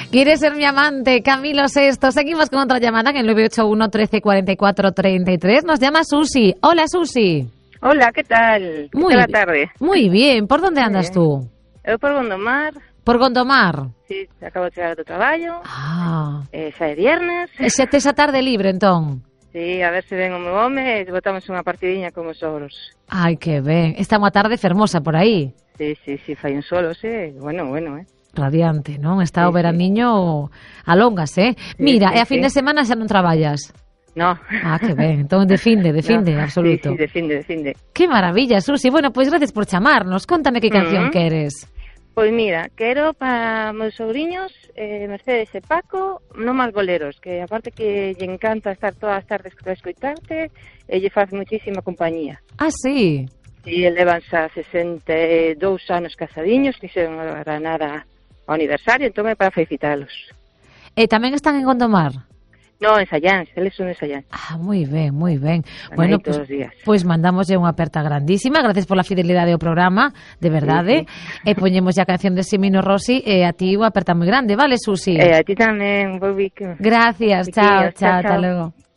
¿Quieres ser mi amante? Camilo Sesto. Seguimos con otra llamada en el 981 13 44 33. Nos llama Susi. Hola, Susi. Hola, ¿qué tal? ¿Qué tal la tarde? Muy bien. ¿Por dónde andas tú? Eu por Gondomar. Por Gondomar? Sí, acabo de chegar do traballo. Xa é viernes. Xa tes a tarde libre, entón? Sí, a ver se ven o meu home e botamos unha partidiña con os ogros. Ai, que ben. Está unha tarde fermosa por aí. Sí, fai un solo, sí. Bueno, Radiante, non? Está o veraniño alóngase, Mira, e a fin de semana xa non traballas? No. Que ben. Entón, de finde, absoluto. Sí, de finde. Que maravilla, Susi. Bueno, pois gracias por chamarnos. Contame que canción queres. Pois mira, quero para meus sobrinhos Mercedes e Paco, non máis boleros, que aparte que lle encanta estar todas as tardes para escoitarte, e lle faz muchísima compañía. Sí? Sí, elevan xa 62 anos casadiños, quixeron agora nada ao aniversario, entón é para felicitalos. E tamén están en Gondomar? No, en Sallans, eles son en Sallans. Moi ben. Bueno, pois mandamoslle unha aperta grandísima. Gracias pola fidelidade ao programa, de verdade. Sí. E poñemos a canción de Simino Rossi e a ti unha aperta moi grande, vale, Susi? E a ti tamén, Bobico. Gracias, chao, ata logo.